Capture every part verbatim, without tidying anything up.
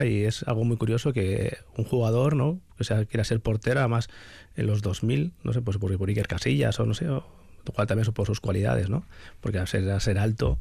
y es algo muy curioso que un jugador, ¿no?, que sea, quiera ser portero, además en los dos mil, no sé, pues por, por Iker Casillas o no sé, o, lo cual también son por sus cualidades, ¿no? Porque al ser, al ser alto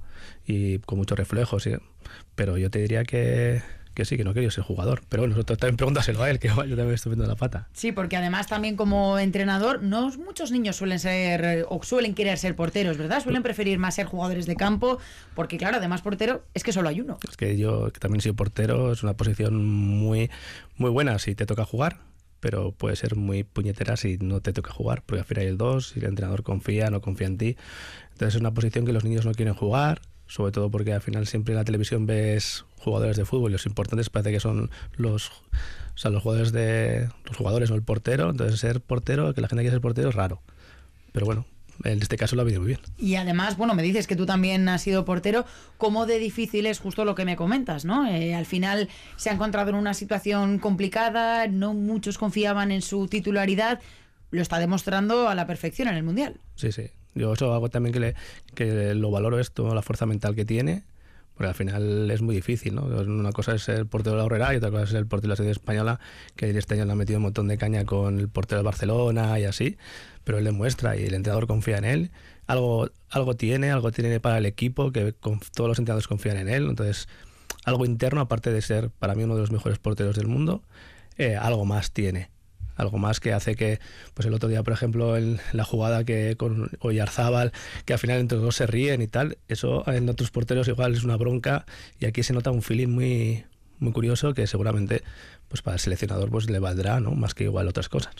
y con muchos reflejos, ¿sí? Pero yo te diría que, que sí, que no quería ser jugador. Pero bueno, nosotros también pregúntaselo a él, que igual yo también estoy viendo la pata. Sí, porque además también como entrenador, no muchos niños suelen ser o suelen querer ser porteros, ¿verdad? Suelen preferir más ser jugadores de campo, porque claro, además portero es que solo hay uno. Es que yo que también he sido portero, es una posición muy, muy buena si te toca jugar, pero puede ser muy puñetera si no te toca jugar, porque al final hay el dos, si el entrenador confía, no confía en ti. Entonces es una posición que los niños no quieren jugar, sobre todo porque al final siempre en la televisión ves jugadores de fútbol y los importantes parece que son los, o sea, los jugadores de los jugadores, no el portero. Entonces ser portero, que la gente quiera ser portero es raro. Pero bueno, en este caso lo ha venido muy bien. Y además, bueno, me dices que tú también has sido portero. ¿Cómo de difícil es justo lo que me comentas, ¿no? Eh, al final se ha encontrado en una situación complicada, no muchos confiaban en su titularidad, lo está demostrando a la perfección en el Mundial. Sí, sí. Yo eso hago también que, le, que lo valoro esto, la fuerza mental que tiene, porque al final es muy difícil, ¿no? Una cosa es ser portero de la Aurrera y otra cosa es ser el portero de la selección española, que este año le ha metido un montón de caña con el portero del Barcelona y así, pero él demuestra y el entrenador confía en él. Algo, algo tiene, algo tiene para el equipo, que con, todos los entrenadores confían en él, entonces algo interno, aparte de ser para mí uno de los mejores porteros del mundo, eh, algo más tiene. Algo más que hace que, pues el otro día, por ejemplo, en la jugada que con Oyarzábal, que al final entre los dos se ríen y tal, eso en otros porteros igual es una bronca, y aquí se nota un feeling muy, muy curioso que seguramente pues para el seleccionador pues le valdrá, ¿no?, más que igual otras cosas.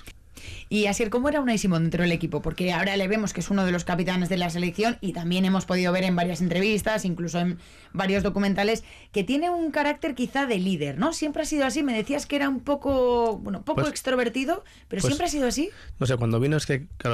Y Asier, ¿cómo era Unai Simón dentro del equipo? Porque ahora le vemos que es uno de los capitanes de la selección y también hemos podido ver en varias entrevistas, incluso en varios documentales, que tiene un carácter quizá de líder, ¿no? Siempre ha sido así. Me decías que era un poco, bueno, poco pues, extrovertido, pero pues, siempre ha sido así. No sé, cuando vino es que... Claro,